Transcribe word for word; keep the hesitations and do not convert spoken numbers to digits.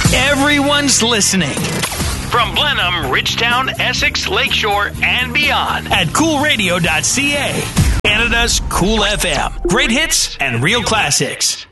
Everyone's listening. From Blenheim, Ridgetown, Essex, Lakeshore, and beyond at cool radio dot c a. Canada's Cool F M. Great hits and real classics.